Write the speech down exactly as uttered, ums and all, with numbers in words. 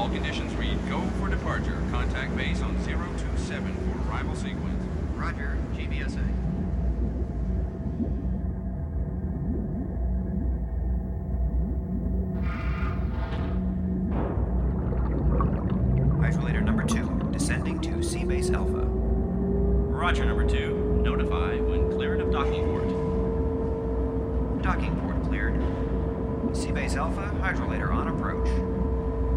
All conditions read go for departure. Contact base on zero two seven for arrival sequence. Roger, G B S A. Hydrolator number two, descending to Seabase Alpha. Roger, number two. Notify when cleared of docking port. Docking port cleared. Seabase Alpha, hydrolator on approach.